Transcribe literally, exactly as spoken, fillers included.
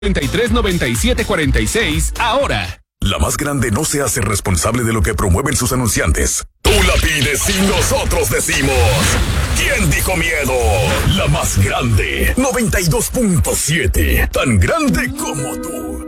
treinta y tres, noventa y siete, cuarenta y seis, ahora. La más grande no se hace responsable de lo que promueven sus anunciantes. Tú la pides y nosotros decimos: ¿quién dijo miedo? La más grande, noventa y dos punto siete, tan grande como tú.